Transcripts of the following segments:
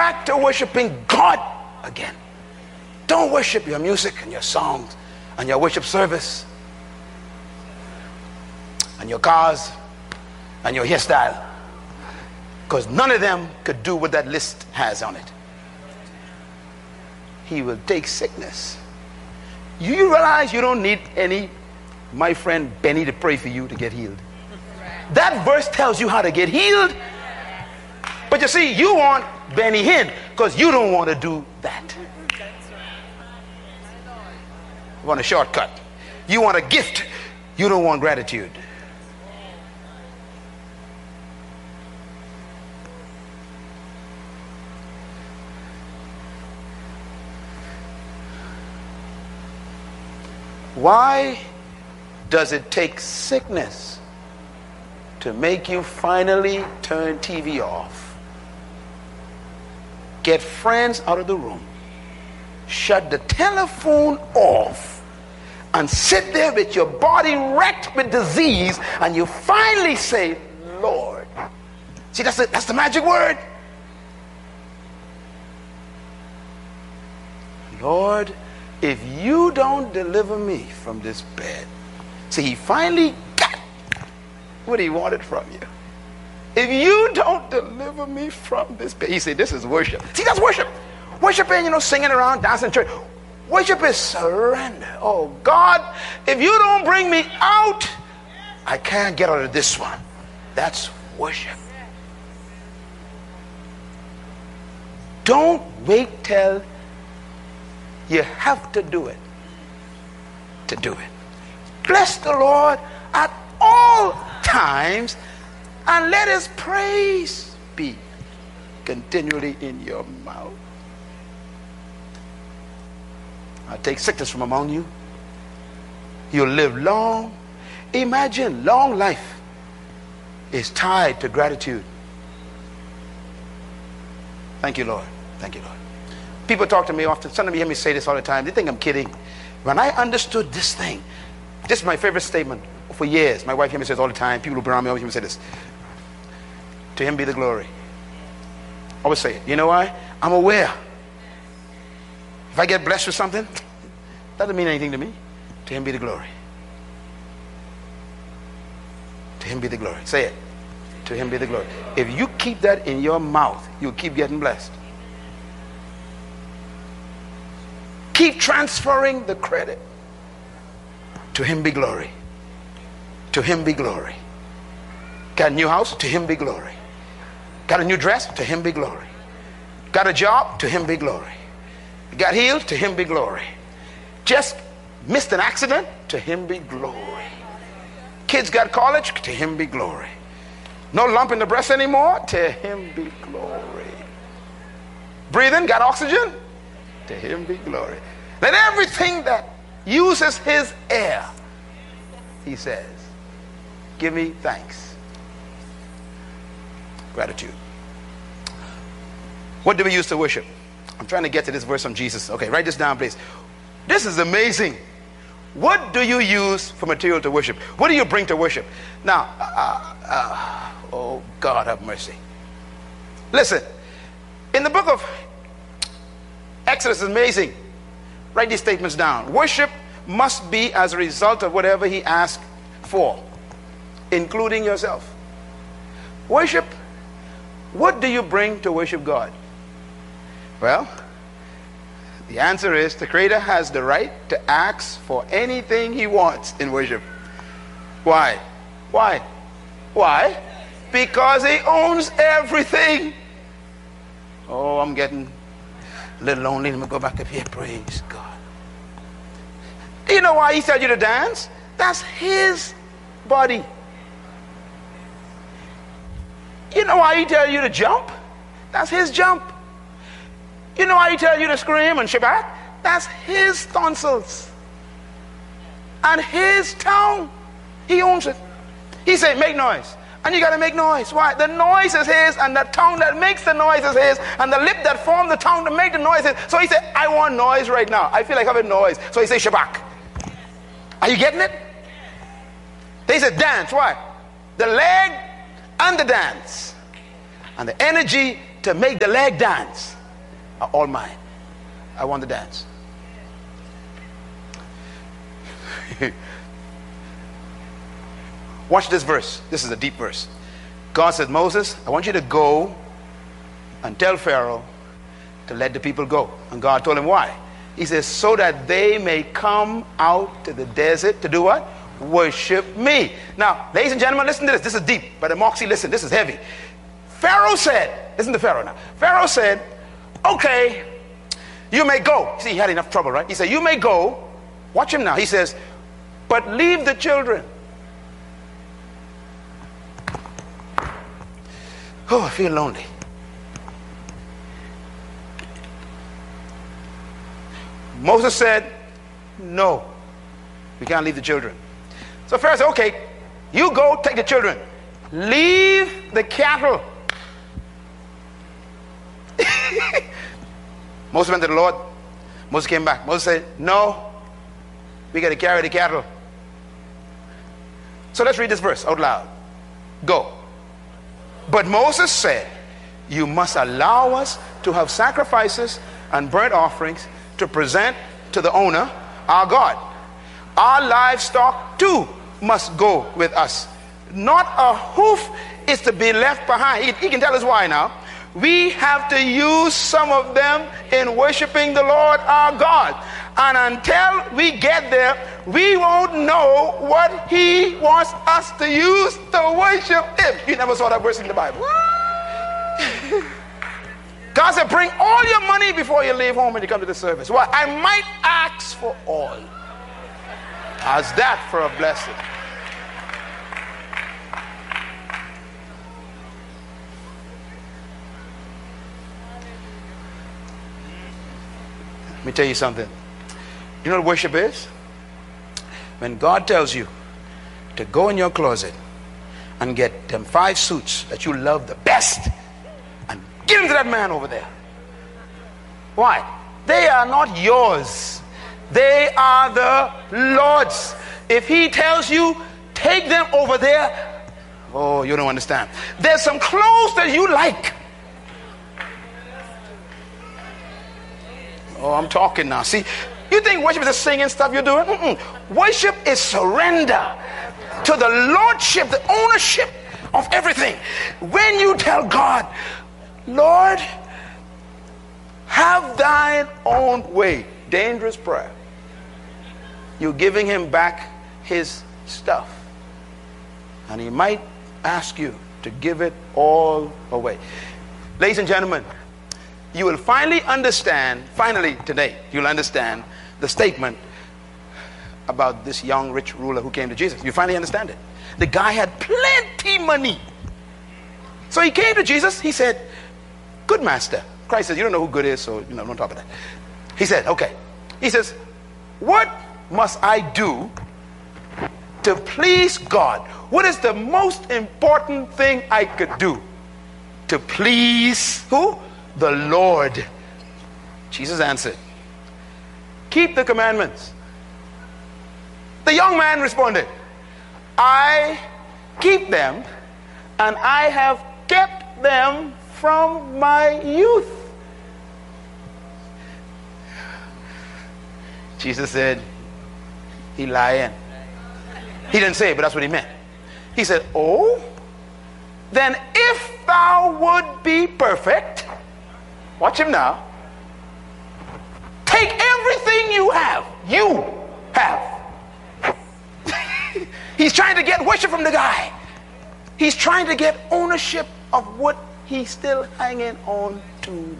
back to worshiping God again. Don't worship your music and your songs and your worship service and your cars and your hairstyle, because none of them could do what that list has on it. He will take sickness. You realize you don't need any, my friend Benny, to pray for you to get healed. That verse tells you how to get healed. But you see, you want Benny Hinn because you don't want to do that. You want a shortcut. You want a gift. You don't want gratitude. Why does it take sickness to make you finally turn TV off, get friends out of the room, shut the telephone off, and sit there with your body wrecked with disease, and you finally say, Lord? See, that's the magic word. Lord, if you don't deliver me from this bed. See, he finally got what he wanted from you. If you don't deliver me from this bed. He said, this is worship. See, that's worship. Worship ain't, singing around, dancing in church. Worship is surrender. Oh, God, if you don't bring me out, I can't get out of this one. That's worship. Don't wait till you have to do it. To do it. Bless the Lord at all times, and let his praise be continually in your mouth. I'll take sickness from among you. You'll live long. Imagine long life is tied to gratitude. Thank you, Lord. Thank you, Lord. People talk to me often. Some of you hear me say this all the time. They think I'm kidding. When I understood this thing, this is my favorite statement for years. My wife hear me say this all the time. People who around me always hear me say this. To him be the glory. I always say it. You know why? I'm aware. If I get blessed with something, that doesn't mean anything to me. To him be the glory. To him be the glory. Say it. To him be the glory. If you keep that in your mouth, you'll keep getting blessed. Keep transferring the credit. To him be glory. To him be glory. Got a new house? To him be glory. Got a new dress? To him be glory. Got a job? To him be glory. Got healed? To him be glory. Just missed an accident? To him be glory. Kids got college? To him be glory. No lump in the breast anymore? To him be glory. Breathing? Got oxygen? To him be glory. Let everything that uses his air, he says, give me thanks. Gratitude. What do we use to worship? I'm trying to get to this verse from Jesus. Okay, write this down, please. This is amazing. What do you use for material to worship? What do you bring to worship? Now, oh God have mercy. Listen, in the book of Exodus is amazing. Write these statements down. Worship must be as a result of whatever he asked for, including yourself. Worship, what do you bring to worship God? Well, the answer is the Creator has the right to ask for anything he wants in worship. Why? Why? Why? Because he owns everything. Oh, I'm getting a little lonely. Let me go back up here. Praise God. You know why he said you to dance? That's his body. You know why he tell you to jump? That's his jump. You know why he tell you to scream and Shabbat? That's his tonsils and his tongue. He owns it. He said make noise, and you got to make noise. Why? The noise is his, and the tongue that makes the noise is his, and the lip that formed the tongue to make the noise is. So he said, I want noise right now. I feel like having noise. So he said Shabbat. Are you getting it? They said dance. Why? The leg and the dance, and the energy to make the leg dance are all mine. I want to dance. Watch this verse. This is a deep verse. God said, Moses, I want you to go and tell Pharaoh to let the people go. And God told him why. He says, so that they may come out to the desert to do what? Worship me. Now, ladies and gentlemen, listen to this. This is deep. But Moxie, listen, this is heavy. Pharaoh said, listen to Pharaoh now. Pharaoh said, okay, you may go. See, he had enough trouble, right? He said, you may go. Watch him now. He says, but leave the children. Oh, I feel lonely. Moses said, no, we can't leave the children. So Pharaoh said, okay, you go take the children. Leave the cattle. Moses went to the Lord. Moses came back. Moses said, no, we got to carry the cattle. So let's read this verse out loud. Go. But Moses said, you must allow us to have sacrifices and burnt offerings to present to the owner, our God. Our livestock too must go with us. Not a hoof is to be left behind. He can tell us why now. We have to use some of them in worshiping the Lord our God. And until we get there, we won't know what he wants us to use to worship him. You never saw that verse in the Bible. God said, bring all your money before you leave home when you come to the service. Why? I might ask for all. How's that for a blessing? Let me tell you something. You know what worship is? When God tells you to go in your closet and get them 5 suits that you love the best and give them to that man over there. Why? They are not yours. They are the Lord's. If he tells you, take them over there, oh, you don't understand. There's some clothes that you like. Oh, I'm talking now. See, you think worship is the singing stuff you're doing? Worship is surrender to the lordship, the ownership of everything. When you tell God, Lord, have thine own way. Dangerous prayer. You're giving him back his stuff. And he might ask you to give it all away. Ladies and gentlemen, you will finally today, you'll understand the statement about this young rich ruler who came to Jesus. You finally understand it. The guy had plenty money. So he came to Jesus. He said, good master. Christ says, you don't know who good is, so don't talk about that. He said, okay. He says, what must I do to please God? What is the most important thing I could do to please who? The Lord. Jesus answered, keep the commandments. The young man responded, I keep them, and I have kept them from my youth. Jesus said, he lying. He didn't say it, but that's what he meant. He said, oh, then if thou would be perfect, watch him now, take everything you have. He's trying to get worship from the guy. He's trying to get ownership of what he's still hanging on to.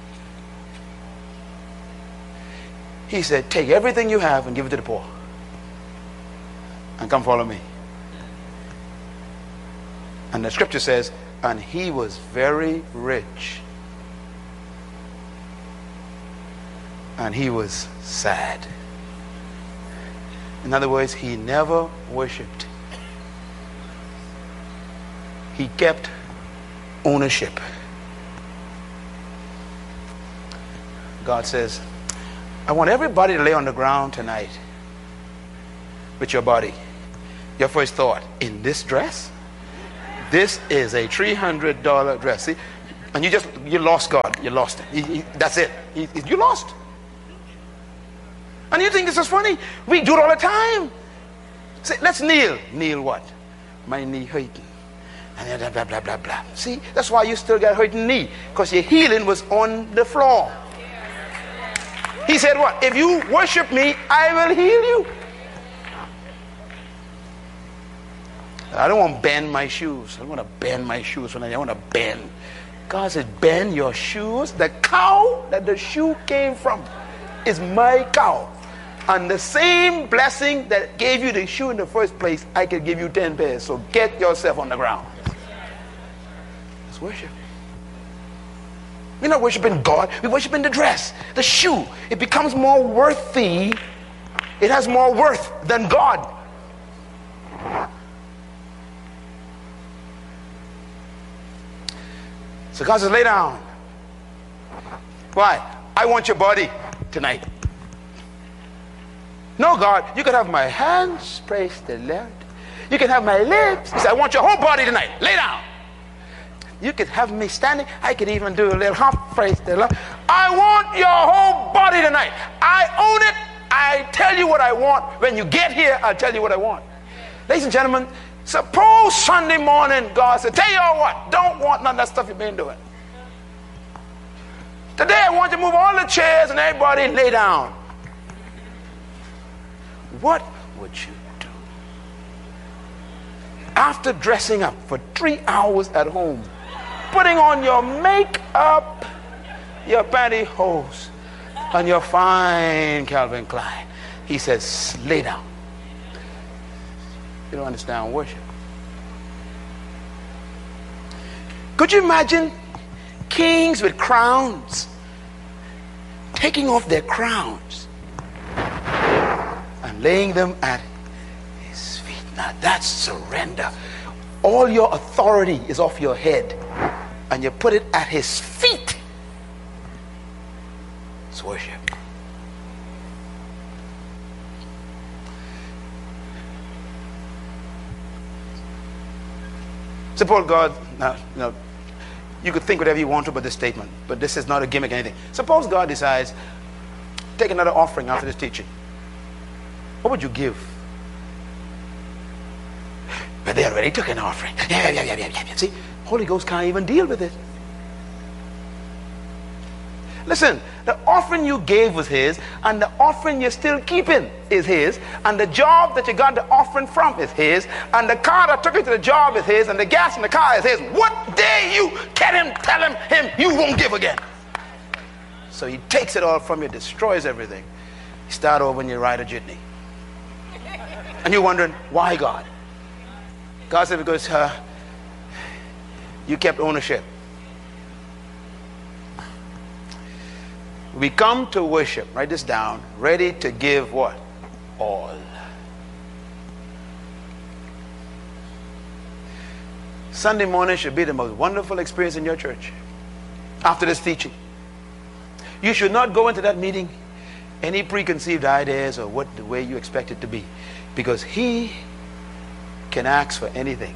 He said, take everything you have and give it to the poor. And come follow me. And the scripture says, and he was very rich. And he was sad. In other words, he never worshiped. He kept ownership. God says, I want everybody to lay on the ground tonight with your body. Your first thought, in this dress? This is a $300 dress. See, And you lost God. You lost him. That's it. You lost. And you think this is funny? We do it all the time. Say, let's kneel. Kneel what? My knee hurting. And blah, blah, blah, blah, blah. See, that's why you still got hurting knee. Because your healing was on the floor. He said what? If you worship me, I will heal you. I don't want to bend my shoes. I don't want to bend my shoes when I want to bend. God said, bend your shoes. The cow that the shoe came from is my cow. And the same blessing that gave you the shoe in the first place, I could give you 10 pairs. So get yourself on the ground. Let's worship. We're not worshiping God. We're worshiping the dress, the shoe. It becomes more worthy. It has more worth than God. So God says, lay down. Why? I want your body tonight. No, God, you can have my hands, praise the Lord. You can have my lips. He said, I want your whole body tonight. Lay down. You could have me standing. I could even do a little hop, praise the Lord. I want your whole body tonight. I own it. I tell you what I want. When you get here, I'll tell you what I want. Ladies and gentlemen, suppose Sunday morning God said, tell you all what, don't want none of that stuff you've been doing. Today I want you to move all the chairs and everybody lay down. What would you do? After dressing up for 3 hours at home, putting on your makeup, your pantyhose, and your fine Calvin Klein, he says, lay down. You don't understand worship. Could you imagine kings with crowns taking off their crowns and laying them at his feet? Now that's surrender. All your authority is off your head and you put it at his feet. It's worship. Suppose God, now, you could think whatever you want to about this statement, but this is not a gimmick or anything. Suppose God decides, take another offering after this teaching. What would you give? But they already took an offering. Yeah. See, Holy Ghost can't even deal with it. Listen, the offering you gave was his, and the offering you're still keeping is his, and the job that you got the offering from is his, and the car that took you to the job is his, and the gas in the car is his. What dare you tell him you won't give again? So he takes it all from you, destroys everything. You start over and you ride a jitney. And you're wondering, why God? God said, because you kept ownership. We come to worship, write this down, ready to give what? All. Sunday morning should be the most wonderful experience in your church. After this teaching, you should not go into that meeting any preconceived ideas or what the way you expect it to be, because he can ask for anything.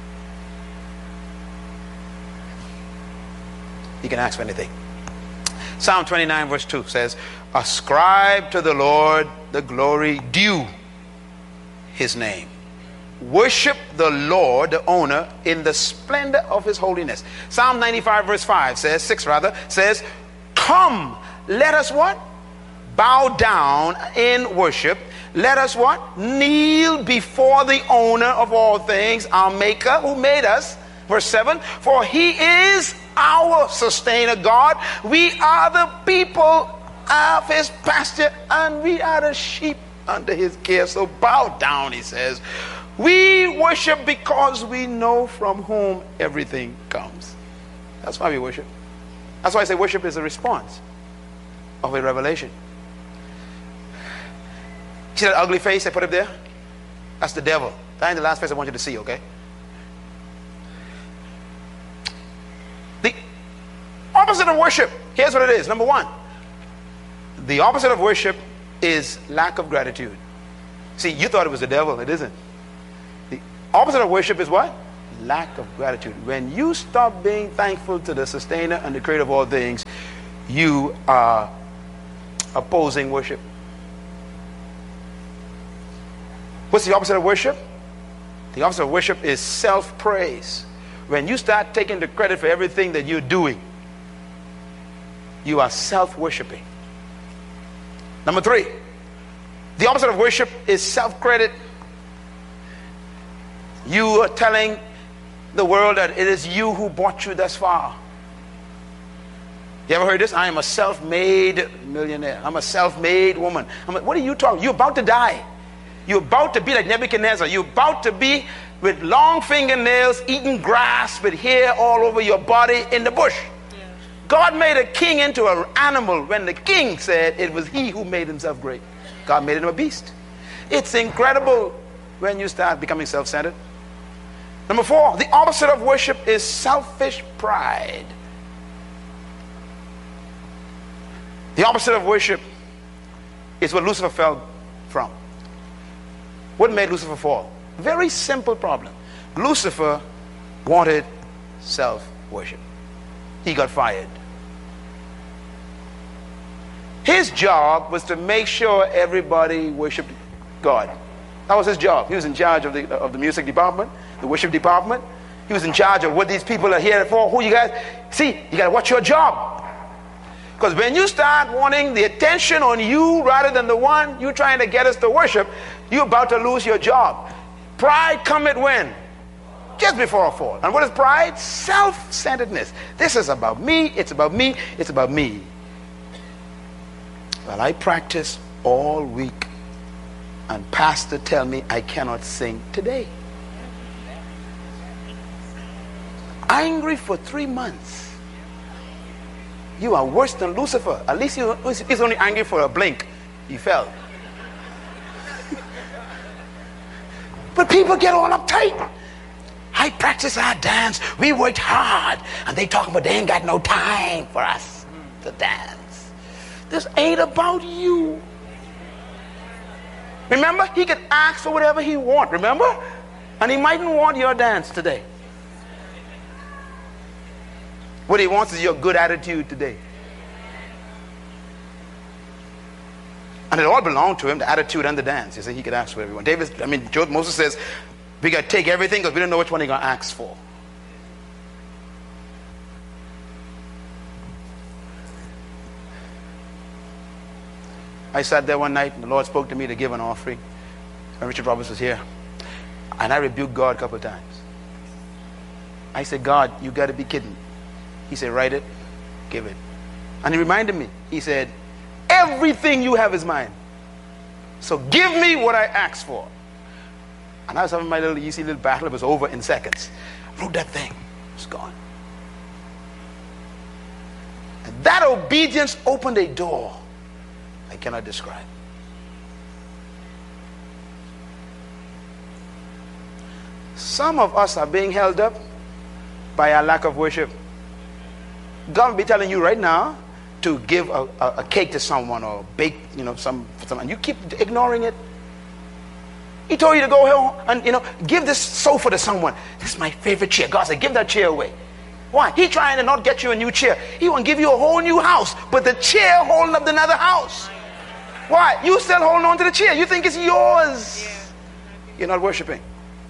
He can ask for anything. Psalm 29 verse 2 says, ascribe to the Lord the glory due his name. Worship the Lord, the owner, in the splendor of his holiness. Psalm 95 verse 5 says, 6 rather, says, come, let us what? Bow down in worship. Let us what? Kneel before the owner of all things, our maker who made us. Verse 7, for he is our sustainer God. We are the people of his pasture, and we are the sheep under his care. So bow down, he says. We worship because we know from whom everything comes. That's why we worship. That's why I say worship is a response of a revelation. See that ugly face I put up there? That's the devil. That ain't the last face I want you to see, okay? The opposite of worship, here's what it is. Number one, the opposite of worship is lack of gratitude. See, you thought it was the devil. It isn't. The opposite of worship is what? lack of gratitude. When you stop being thankful to the sustainer and the creator of all things, you are opposing worship. What's the opposite of worship? The opposite of worship is self-praise. When you start taking the credit for everything that you're doing, you are self-worshiping. Number 3, the opposite of worship is self-credit. You are telling the world that it is you who brought you thus far. You ever heard this? I am a self-made millionaire. I'm a self-made woman. What are you talking? You're about to die. You're about to be like Nebuchadnezzar. You're about to be with long fingernails, eating grass with hair all over your body in the bush. God made a king into an animal when the king said it was he who made himself great. God made him a beast. It's incredible when you start becoming self-centered. Number 4, the opposite of worship is selfish pride. The opposite of worship is what Lucifer fell from. What made Lucifer fall? Very simple problem. Lucifer wanted self-worship. He got fired. His job was to make sure everybody worshiped God. That was his job. He was in charge of the music department, the worship department. He was in charge of what these people are here for. Who you guys see? You got to watch your job. Because when you start wanting the attention on you rather than the one you're trying to get us to worship, you're about to lose your job. Pride cometh when? Just before a fall. And what is pride? Self-centeredness. This is about me. It's about me. It's about me. Well, I practice all week, and pastor tell me I cannot sing today. Angry for 3 months. You are worse than Lucifer. At least he's only angry for a blink. He fell. But people get all uptight. I practice our dance. We worked hard. And they talking about they ain't got no time for us to dance. This ain't about you. Remember, he could ask for whatever he wants, remember? And he mightn't want your dance today. What he wants is your good attitude today. And it all belonged to him, the attitude and the dance. You see, he could ask for everyone. Moses says, we got to take everything because we don't know which one he's going to ask for. I sat there one night and the Lord spoke to me to give an offering. And Richard Roberts was here. And I rebuked God a couple of times. I said, God, you got to be kidding. He said, write it, give it. And he reminded me. He said, everything you have is mine. So give me what I asked for. And I was having my little easy little battle. It was over in seconds. I wrote that thing. It's gone. And that obedience opened a door I cannot describe. Some of us are being held up by our lack of worship. God will be telling you right now to give a cake to someone or bake, some, and you keep ignoring it. He told you to go home and, give this sofa to someone. This is my favorite chair. God said, give that chair away. Why? He's trying to not get you a new chair. He want to give you a whole new house, but the chair holding up another house. Why? You still holding on to the chair. You think it's yours. You're not worshiping.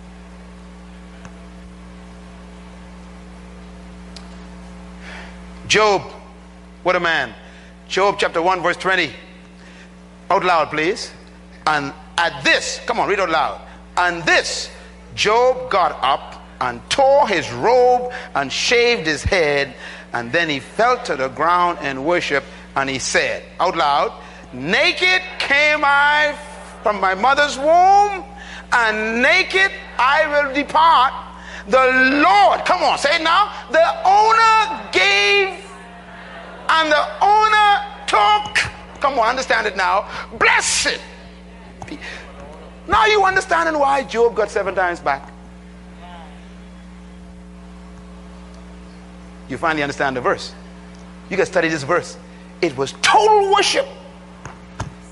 Job, what a man. Job chapter 1 verse 20. Out loud, please. And at this, come on, read out loud. And this, Job got up and tore his robe and shaved his head, and then he fell to the ground and worshiped, and he said out loud, naked came I from my mother's womb, and naked I will depart. The Lord, come on, say it now. The owner gave and the owner took. Come on, understand it now. Blessed. Now you understanding why Job got 7 times back. You finally understand the verse. You can study this verse. It was total worship.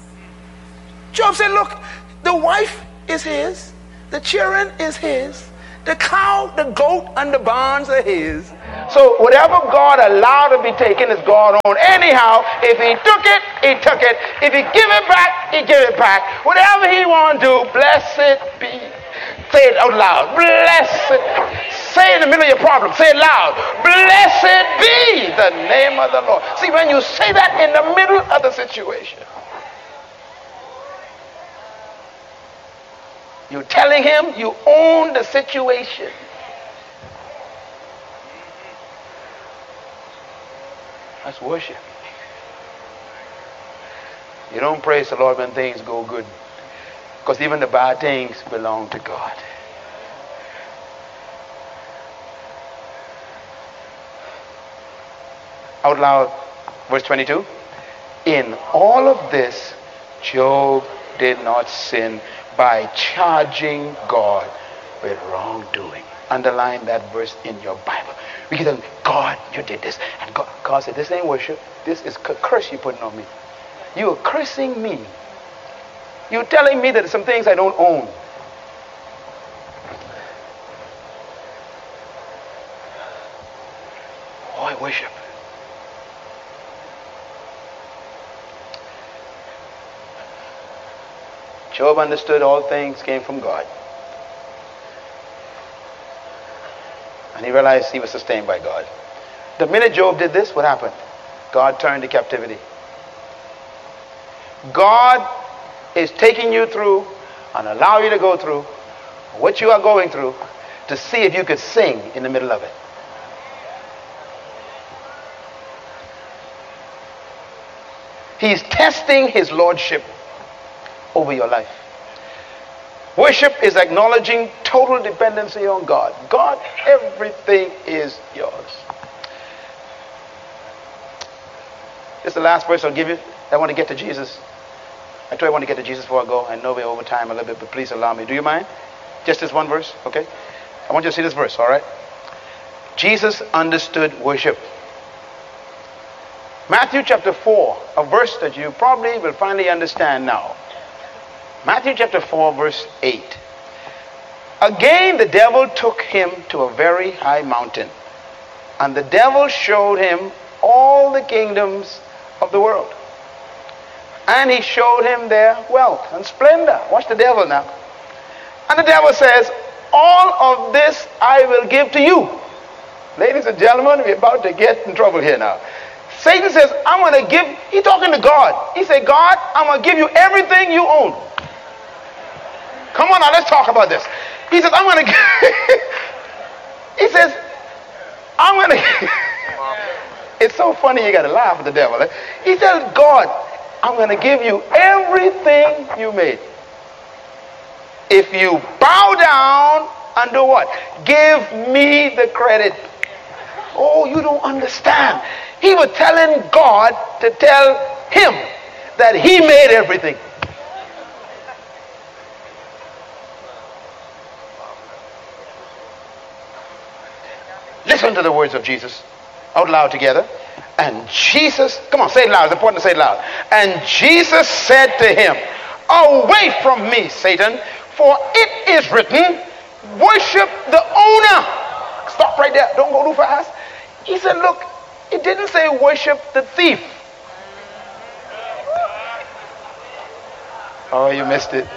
Job said, look, the wife is his, the children is his, The cow, the goat, and the barns are his. So whatever God allowed to be taken is God own. Anyhow, if he took it, he took it. If he give it back, he give it back. Whatever he want to do, blessed be. Say it out loud. Blessed. Say it in the middle of your problem. Say it loud. Blessed be the name of the Lord. See, when you say that in the middle of the situation, you're telling him you own the situation. That's worship. You don't praise the Lord when things go good, because even the bad things belong to God. Out loud, verse 22. In all of this, Job did not sin by charging God with wrongdoing. Underline that verse in your Bible. We can tell God, you did this. And God said, this ain't worship. This is a curse you're putting on me. You are cursing me. You're telling me that there's some things I don't own. Oh, I worship. Job understood all things came from God. And he realized he was sustained by God. The minute Job did this, what happened? God turned to captivity. God is taking you through and allow you to go through what you are going through to see if you could sing in the middle of it. He's testing his lordship over your life. Worship is acknowledging total dependency on God. God, everything is yours. This is the last verse I'll give you. I want to get to Jesus. I told you I want to get to Jesus before I go. I know we're over time a little bit, but please allow me. Do you mind? Just this one verse, okay? I want you to see this verse, all right? Jesus understood worship. Matthew chapter 4, a verse that you probably will finally understand now. Matthew chapter 4, verse 8. Again, the devil took him to a very high mountain, and the devil showed him all the kingdoms of the world. And he showed him their wealth and splendor. Watch the devil now. And the devil says, all of this I will give to you. Ladies and gentlemen, we're about to get in trouble here now. Satan says, I'm going to give, he's talking to God. He said, God, I'm going to give you everything you own. Come on now, let's talk about this. He says, I'm going to he says, I'm going to it's so funny, you got to laugh at the devil. He says, God, I'm going to give you everything you made. If you bow down and do what? Give me the credit. Oh, you don't understand. He was telling God to tell him that he made everything. Listen to the words of Jesus out loud together. And Jesus, come on, say it loud. It's important to say it loud. And Jesus said to him, away from me, Satan, for it is written, worship the owner. Stop right there. Don't go too fast. He said, look, it didn't say worship the thief. Oh, you missed it.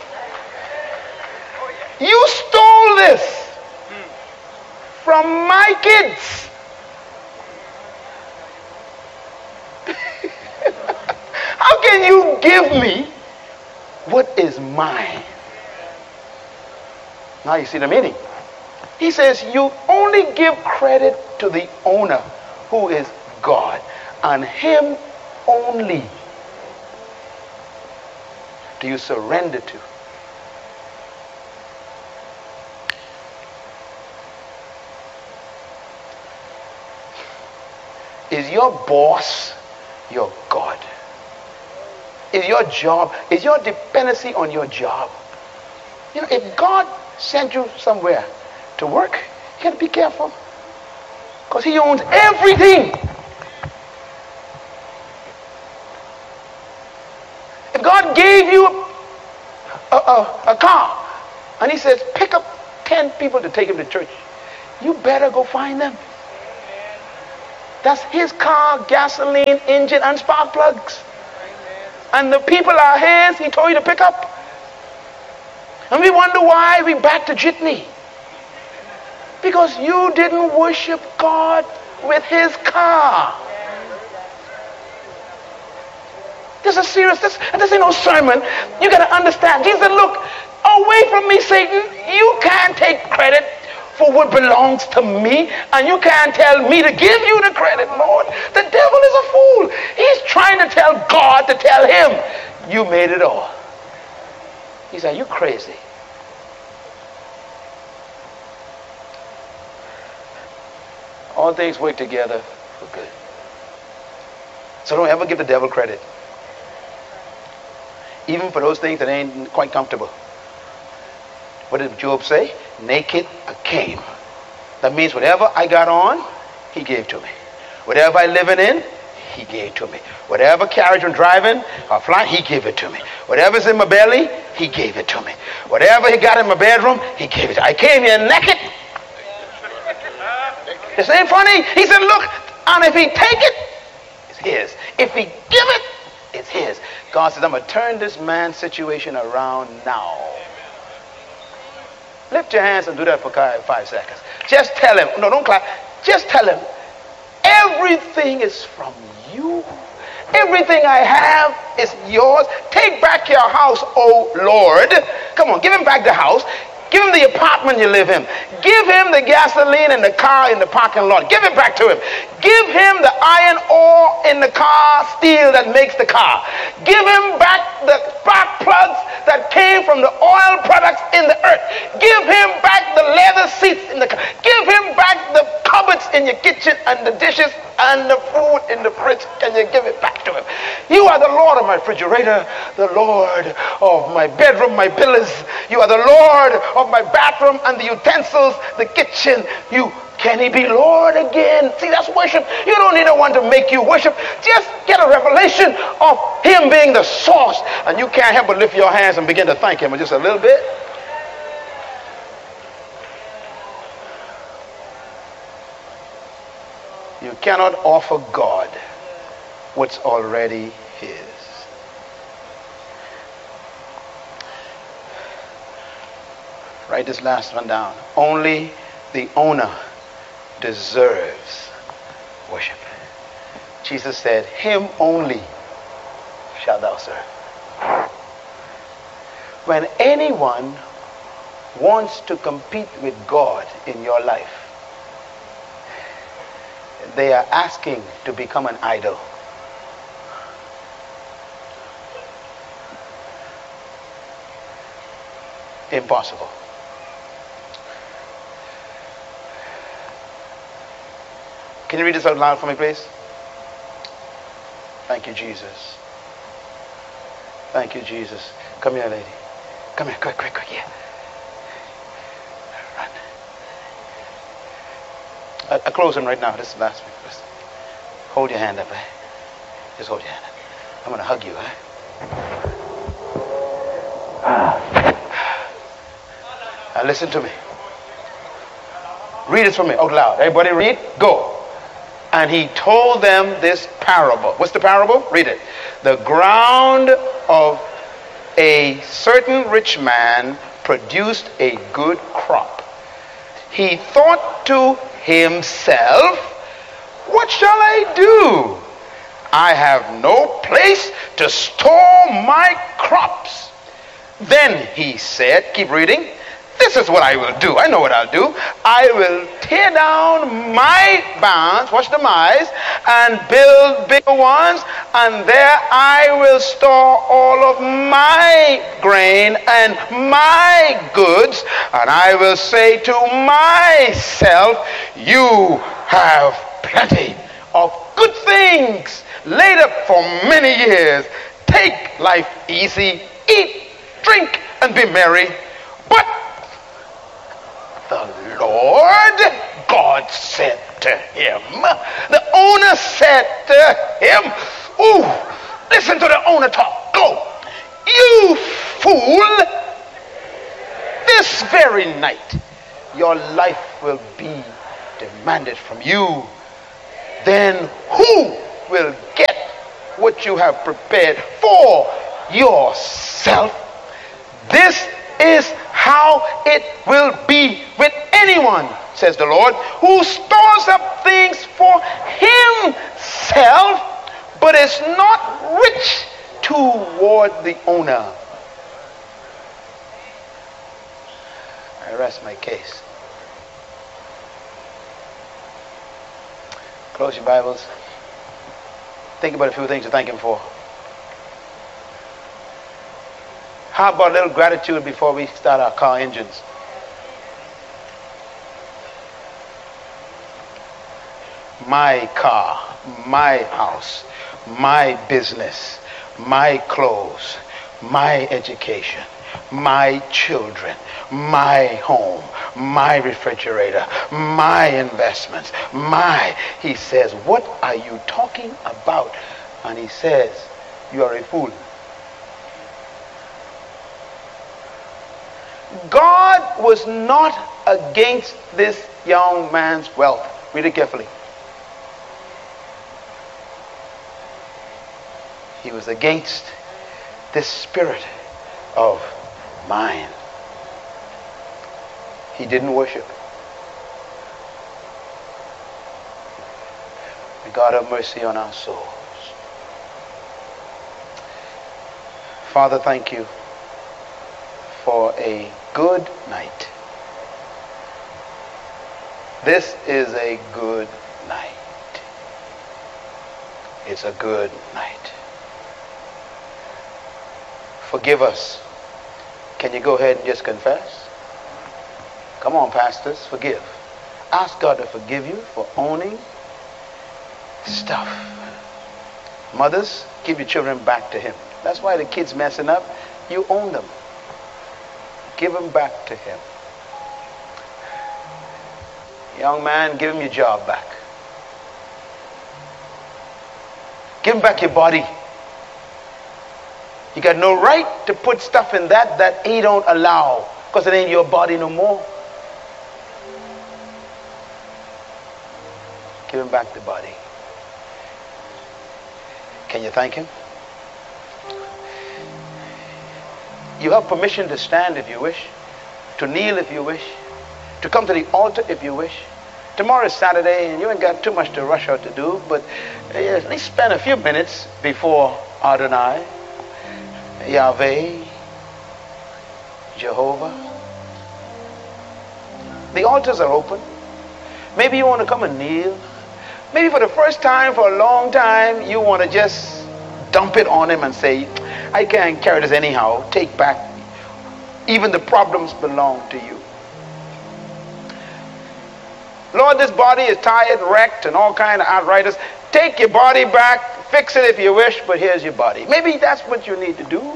You stole this from my kids. How can you give me what is mine? Now you see the meaning. He says you only give credit to the owner, who is God, and him only do you surrender to. Is your boss your God? Is your job, is your dependency on your job? You know, if God sent you somewhere to work, you got to be careful, because he owns everything. If God gave you a car and he says pick up 10 people to take him to church. You better go find them. That's his car, gasoline, engine, and spark plugs. And the people are his, he told you to pick up. And we wonder why we back to jitney. Because you didn't worship God with his car. This is serious. This ain't no sermon. You got to understand. Jesus said, look, away from me, Satan. You can't take credit for what belongs to me, and you can't tell me to give you the credit, Lord. The devil is a fool. He's trying to tell God to tell him, you made it all. He said, you crazy. All things work together for good. So don't ever give the devil credit. Even for those things that ain't quite comfortable. What did Job say? Naked I came. That means whatever I got on, he gave to me. Whatever I living in, he gave to me. Whatever carriage I'm driving or flying, he gave it to me. Whatever's in my belly, he gave it to me. Whatever he got in my bedroom, he gave it to me. I came here naked. This ain't funny. He said, look, and if he take it, it's his. If he give it, it's his. God says, I'm going to turn this man's situation around now. Lift your hands and do that for 5 seconds. Just tell him. No, don't clap. Just tell him. Everything is from you. Everything I have is yours. Take back your house, oh Lord. Come on, give him back the house. Give him the apartment you live in. Give him the gasoline in the car in the parking lot. Give it back to him. Give him the iron ore in the car, steel that makes the car. Give him back the spark plugs that came from the oil products in the earth. Give him back the leather seats in the car. Give him back the cupboards in your kitchen and the dishes and the food in the fridge. Can you give it back to him? You are the Lord of my refrigerator, the Lord of my bedroom, my pillars. You are the Lord of my bathroom and the utensils, the kitchen. Can he be Lord again? See, that's worship. You don't need no one to make you worship. Just get a revelation of him being the source, and you can't help but lift your hands and begin to thank him just a little bit. You cannot offer God what's already his. Write this last one down. Only the owner deserves worship. Jesus said, him only shalt thou serve. When anyone wants to compete with God in your life, they are asking to become an idol. Impossible. Can you read this out loud for me, please? Thank you, Jesus. Thank you, Jesus. Come here, lady. Come here, quick, yeah. Run. I close him right now. This is the last one. Just hold your hand up, eh? Just hold your hand up. I'm going to hug you, eh? Now listen to me. Read this for me out loud. Everybody read? Go. And he told them this parable. What's the parable? Read it. The ground of a certain rich man produced a good crop. He thought to himself, what shall I do? I have no place to store my crops. Then he said, keep reading, this is what I will do. I know what I'll do. I will tear down my barns, watch the mice, and build bigger ones, and there I will store all of my grain and my goods, and I will say to myself, you have plenty of good things laid up for many years. Take life easy, eat, drink, and be merry. But the Lord God said to him, the owner said to him, ooh, listen to the owner talk. Go. You fool, this very night your life will be demanded from you, then who will get what you have prepared for yourself? This is how it will be with anyone, says the Lord, who stores up things for himself, but is not rich toward the owner. I rest my case. Close your Bibles. Think about a few things to thank him for. How about a little gratitude before we start our car engines? My car, my house, my business, my clothes, my education, my children, my home, my refrigerator, my investments, he says, what are you talking about? And he says, you are a fool. God was not against this young man's wealth. Read it carefully. He was against this spirit of mine. He didn't worship. May God have mercy on our souls. Father, thank you for a good night. This is a good night. It's a good night. Forgive us. Can you go ahead and just confess? Come on, pastors, forgive. Ask God to forgive you for owning stuff. Mothers, give your children back to him. That's why the kids messing up. You own them. Give them back to him. Young man, give him your job back. Give him back your body. You got no right to put stuff in that he don't allow, because it ain't your body no more. Give him back the body. Can you thank him? You have permission to stand if you wish, to kneel if you wish, to come to the altar if you wish. Tomorrow is Saturday and you ain't got too much to rush out to do, but at least spend a few minutes before Adonai, Yahweh, Jehovah. The altars are open. Maybe you want to come and kneel. Maybe for the first time, for a long time, you want to just dump it on him and say, I can't carry this anyhow. Take back. Even the problems belong to you. Lord, this body is tired, wrecked, and all kind of arthritis. Take your body back. Fix it if you wish, but here's your body. Maybe that's what you need to do.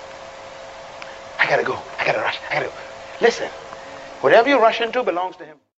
I gotta go. I gotta rush. I gotta go. Listen, whatever you rush into belongs to him.